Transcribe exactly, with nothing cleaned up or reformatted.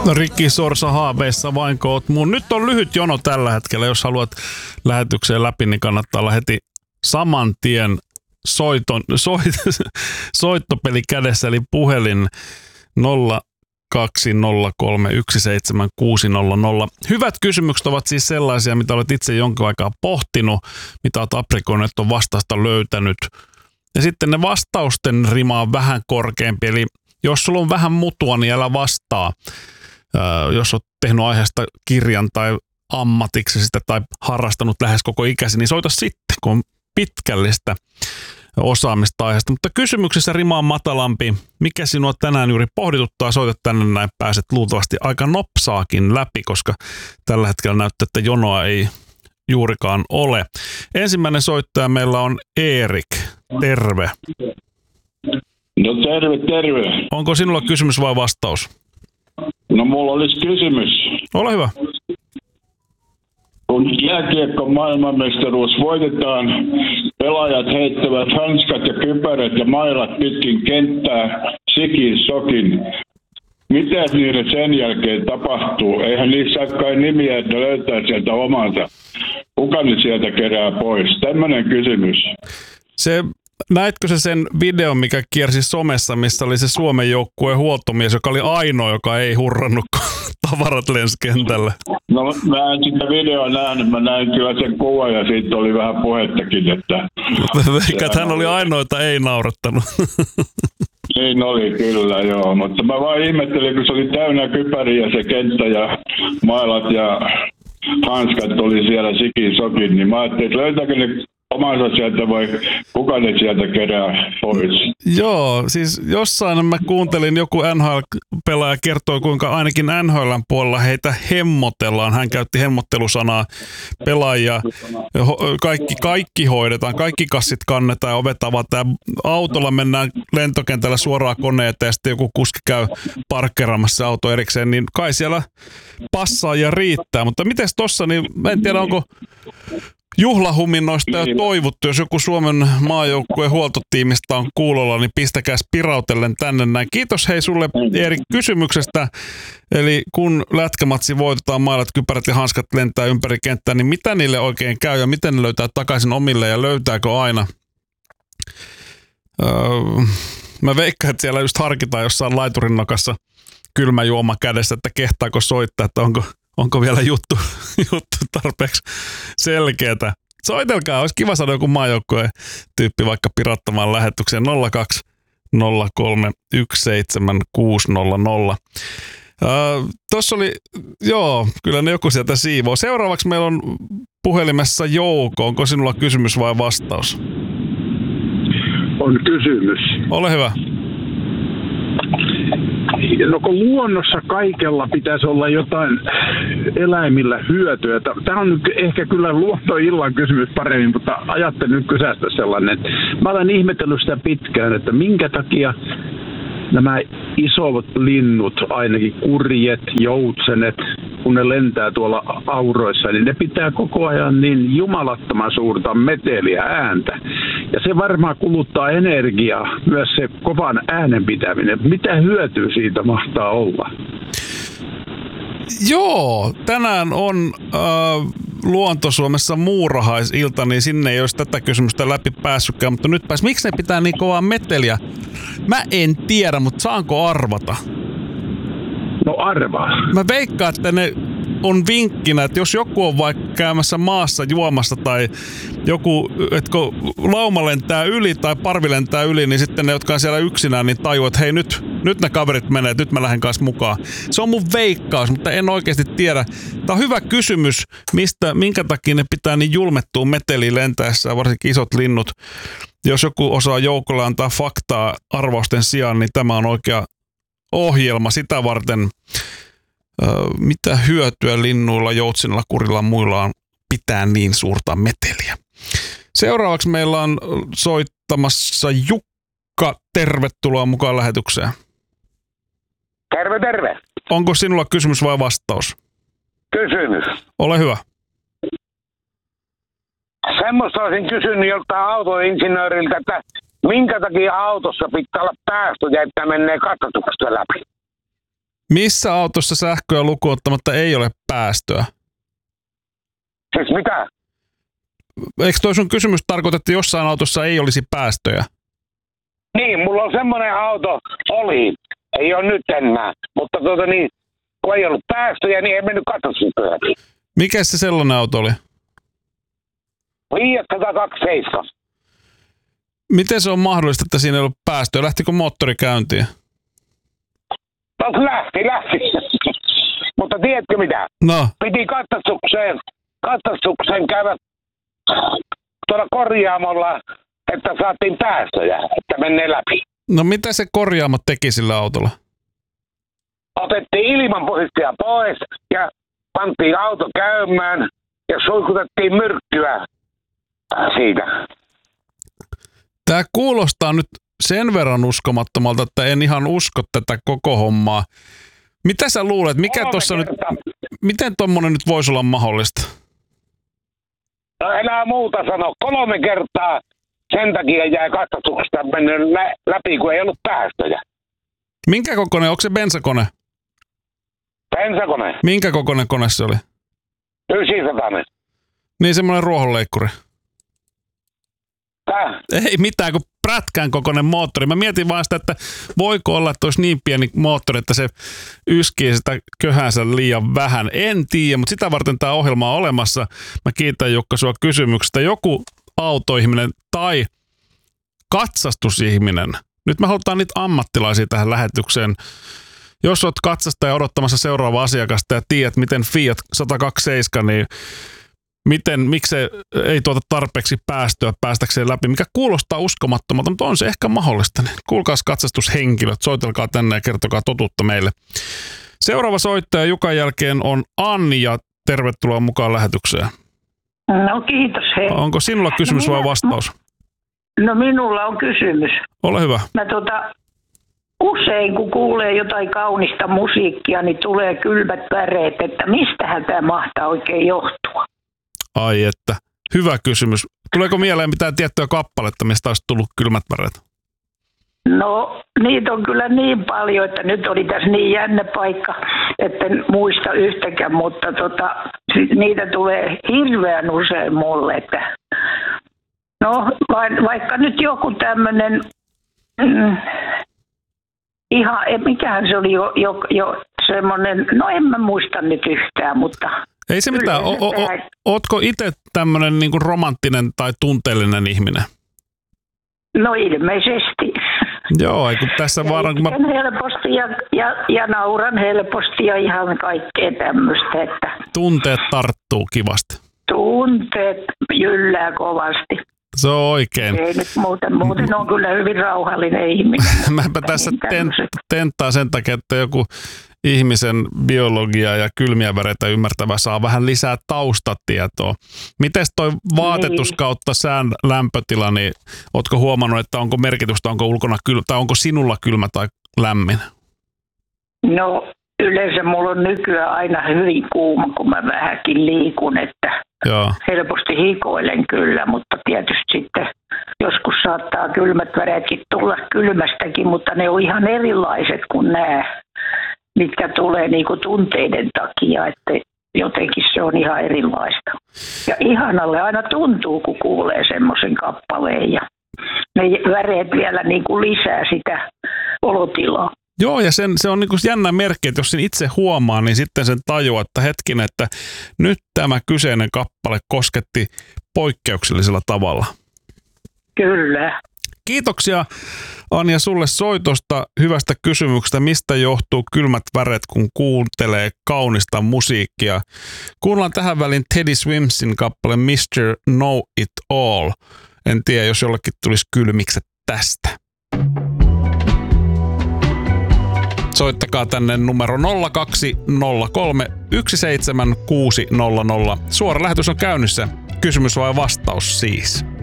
Rikki Sorsa haaveissa vainko oot mun. Nyt on lyhyt jono tällä hetkellä. Jos haluat lähetykseen läpi, niin kannattaa olla heti saman tien soiton, soit, soittopeli kädessä, eli puhelin nolla kaksi nolla kolme yksi seitsemän kuusi nolla nolla. Hyvät kysymykset ovat siis sellaisia, mitä olet itse jonkin aikaa pohtinut, mitä olet aprikoinut, että on vastausta löytänyt. Ja sitten ne vastausten rima on vähän korkeampi, eli jos sulla on vähän mutua, niin älä vastaa. Öö, jos olet tehnyt aiheesta kirjan tai ammatiksi sitä tai harrastanut lähes koko ikäsi, niin soita sitten, kun on pitkällistä osaamista aiheesta. Mutta kysymyksessä rima on matalampi. Mikä sinua tänään juuri pohdituttaa? Soita tänne näin, pääset luultavasti aika nopsaakin läpi, koska tällä hetkellä näyttää, että jonoa ei juurikaan ole. Ensimmäinen soittaja meillä on Erik. Terve. No terve, terve. Onko sinulla kysymys vai vastaus? No mulla olisi kysymys. Ole hyvä. Kun jääkiekko maailmanmestaruus voitetaan, pelaajat heittävät hanskat ja kypärät ja mailat pitkin kenttää sikin sokin. Mitä niille sen jälkeen tapahtuu? Eihän niissä ole kai nimiä, että löytää sieltä omansa. Kuka ne sieltä kerää pois? Tämmöinen kysymys. Se, näitkö se sen videon, mikä kiersi somessa, missä oli se Suomen joukkueen huoltomies, joka oli ainoa, joka ei hurrannut, kun tavarat lensi kentälle? No mä en sitä videoa nähnyt, mä näin kyllä sen kuvan ja siitä oli vähän puhettakin, että... Eikä hän oli ainoa, jota ei naurattanut. Niin oli kyllä, joo, mutta mä vaan ihmettelin, kun se oli täynnä kypäriä se kenttä ja mailat ja hanskat oli siellä sikin sokin, niin mä ajattelin, että löytääkö ne omansa sieltä vai kuka ne sieltä kerää pois? Joo, siis jossain mä kuuntelin, joku N H L-pelaaja kertoi, kuinka ainakin N H L:n puolella heitä hemmotellaan. Hän käytti hemmottelusanaa pelaajia. Kaikki, kaikki hoidetaan, kaikki kassit kannetaan ja ovet avataan. Autolla mennään lentokentällä suoraan koneeseen ja sitten joku kuski käy parkkeeraamassa auto erikseen, niin kai siellä passaa ja riittää. Mutta mites tossa, niin mä en tiedä, onko juhlahuminnoista jo toivottu, jos joku Suomen maajoukkueen huoltotiimistä on kuulolla, niin pistäkää spirautellen tänne näin. Kiitos hei sulle Erik kysymyksestä. Eli kun lätkämatsi voitetaan, mailat, kypärät ja hanskat lentää ympäri kenttää, niin mitä niille oikein käy ja miten ne löytää takaisin omille ja löytääkö aina? Öö, mä veikkaan, että siellä just harkitaan jossain laiturin nokassa kylmä juoma kädessä, että kehtaako soittaa, että onko Onko vielä juttu, juttu tarpeeksi selkeätä? Soitelkaa, olisi kiva saada joku maajoukkojen tyyppi vaikka pirattamaan lähetykseen nolla kaksi nolla kolme yksi seitsemän kuusi nolla nolla. Uh, Tuossa oli, joo, kyllä ne joku sieltä siivoo. Seuraavaksi meillä on puhelimessa Jouko. Onko sinulla kysymys vai vastaus? On kysymys. Ole hyvä. No kun luonnossa kaikella pitäisi olla jotain eläimillä hyötyä. Tämä on nyt ehkä kyllä luontoillan kysymys paremmin, mutta ajattelin nyt kysästä sellainen. Mä olen ihmetellyt sitä pitkään, että minkä takia nämä isot linnut, ainakin kurjet, joutsenet, kun ne lentää tuolla auroissa, niin ne pitää koko ajan niin jumalattoman suurta meteliä ääntä. Ja se varmaan kuluttaa energiaa, myös se kovan äänen pitäminen. Mitä hyötyä siitä mahtaa olla? Joo, tänään on äh, Luonto-Suomessa muurahaisilta, niin sinne ei olisi tätä kysymystä läpi päässytkään, mutta nyt pääs. Miksi ne pitää niin kovaa meteliä? Mä en tiedä, mutta saanko arvata? No arvaa. Mä veikkaan, että ne on vinkkinä, että jos joku on vaikka käymässä maassa juomassa tai joku, että kun lauma lentää yli tai parvi lentää yli, niin sitten ne, jotka on siellä yksinään, niin tajuu, että hei nyt, nyt ne kaverit menee, että nyt mä lähden kanssa mukaan. Se on mun veikkaus, mutta en oikeasti tiedä. Tää on hyvä kysymys, mistä, minkä takia ne pitää niin julmettua meteliin lentäessä, varsinkin isot linnut. Jos joku osaa joukolle antaa faktaa arvausten sijaan, niin tämä on oikea ohjelma sitä varten. Öö, mitä hyötyä linnuilla, joutsenilla, kurilla ja muilla on pitää niin suurta meteliä? Seuraavaksi meillä on soittamassa Jukka. Tervetuloa mukaan lähetykseen. Terve, terve. Onko sinulla kysymys vai vastaus? Kysymys. Ole hyvä. Semmoista olisin kysynyt joltain autoinsinööriltä, että minkä takia autossa pitää olla päästöjä, että menee katsotuksesta läpi? Missä autossa sähköä lukuun ottamatta ei ole päästöä? Siis mitä? Eikö toi sun kysymys tarkoita, että jossain autossa ei olisi päästöjä? Niin, mulla on semmoinen auto, oli, ei ole nyt enää, mutta tuota niin, kun ei ollut päästöjä, niin ei mennyt katsastuspyöriin. Mikä se sellainen auto oli? Fiat sata kaksikymmentäseitsemän. Miten se on mahdollista, että siinä ei ollut päästöä? Lähtikö moottori käyntiin? No lähti, lähti. Mutta tiedätkö mitä? No. Piti katsastukseen, katsastukseen käydä tuolla korjaamolla, että saatiin päästöjä, että menee läpi. No mitä se korjaamo teki sillä autolla? Otettiin ilmanpuhdistajaa pois ja pantiin auto käymään ja suikutettiin myrkkyä siitä. Tämä kuulostaa nyt sen verran uskomattomalta, että en ihan usko tätä koko hommaa. Mitä sä luulet, mikä tossa nyt, miten tommonen nyt voisi olla mahdollista? No enää muuta sano. Kolme kertaa sen takia jäi katsastuksesta mennyt lä- läpi, kun ei ollut päästöjä. Minkä kokoinen, onko se bensakone? Bensakone. Minkä kokoinen kone se oli? yhdeksänsataa. Niin semmoinen ruohonleikkuri. Tää? Ei mitään, kun prätkän kokoinen moottori. Mä mietin vaan sitä, että voiko olla, että olisi niin pieni moottori, että se yskii sitä köhänsä liian vähän. En tiedä, mutta sitä varten tämä ohjelma on olemassa. Mä kiitän Jukka sua kysymyksestä. Joku autoihminen tai katsastusihminen. Nyt me halutaan niitä ammattilaisia tähän lähetykseen. Jos oot katsastaja odottamassa seuraavaa asiakasta ja tiedät, miten Fiat sata kaksikymmentäseitsemän, niin miten, miksi se ei tuota tarpeeksi päästöä päästäkseen läpi, mikä kuulostaa uskomattomalta, mutta on se ehkä mahdollista. Kuulkaas katsastushenkilöt, soitelkaa tänne ja kertokaa totuutta meille. Seuraava soittaja Jukan jälkeen on Anja. Tervetuloa mukaan lähetykseen. No kiitos hei. Onko sinulla kysymys no, vai vastaus? No minulla on kysymys. Ole hyvä. Mä tota, usein kun kuulee jotain kaunista musiikkia, niin tulee kylmät väreet, että mistähän tämä mahtaa oikein johtua? Ai että, hyvä kysymys. Tuleeko mieleen mitään tiettyä kappaletta, mistä olisi tullut kylmät väreet? No niitä on kyllä niin paljon, että nyt oli tässä niin jännä paikka, että en muista yhtäkään, mutta tota, niitä tulee hirveän usein mulle. Että no vaikka nyt joku tämmöinen, mm, ihan, mikähän se oli jo, jo, jo semmoinen, no en mä muista nyt yhtään, mutta... Ei se mitään. O, o, o, ootko itse tämmöinen niinku romanttinen tai tunteellinen ihminen? No ilmeisesti. Joo, kun tässä vaan... Mä... helposti ja, ja, ja nauran helposti ja ihan kaikkea tämmöistä. Että tunteet tarttuu kivasti. Tunteet jyllää kovasti. Se on oikein. Ei nyt muuten, muuten on kyllä hyvin rauhallinen ihminen. Mäpä tässä ten, tenttaa sen takia, että joku ihmisen biologia ja kylmiä väreitä ymmärtävä saa vähän lisää taustatietoa. Mites toi vaatetus kautta sään lämpötila, niin ootko huomannut, että onko merkitystä, onko ulkona kylmä, tai onko sinulla kylmä tai lämmin? No yleensä mulla on nykyään aina hyvin kuuma, kun mä vähänkin liikun, että Joo. helposti hikoilen kyllä, mutta tietysti sitten joskus saattaa kylmät väreetkin tulla kylmästäkin, mutta ne on ihan erilaiset kuin nämä, mitkä tulee niinku tunteiden takia, että jotenkin se on ihan erilaista. Ja ihanalle aina tuntuu, kun kuulee semmoisen kappaleen ja ne väreet vielä niinku lisää sitä olotilaa. Joo, ja sen, se on niinku jännä merkki, että jos sen itse huomaa, niin sitten sen tajuaa, että hetkinen, että nyt tämä kyseinen kappale kosketti poikkeuksellisella tavalla. Kyllä. Kiitoksia Anja sulle soitosta, hyvästä kysymyksestä, mistä johtuu kylmät väret, kun kuuntelee kaunista musiikkia. Kuunnellaan tähän väliin Teddy Swimsin kappale mister Know It All. En tiedä, jos jollekin tulisi kylmikset tästä. Soittakaa tänne numero nolla kaksi nolla kolme yksi seitsemän kuusi nolla nolla. Suora lähetys on käynnissä. Kysymys vai vastaus siis?